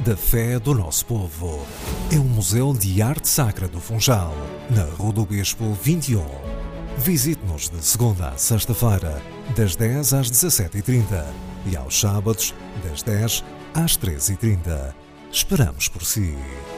da fé do nosso povo. É um museu de arte sacra do Funchal, na Rua do Bispo 21. Visite-nos de segunda a sexta-feira, das 10 às 17h30 e aos sábados, das 10 às 13h30. Esperamos por si.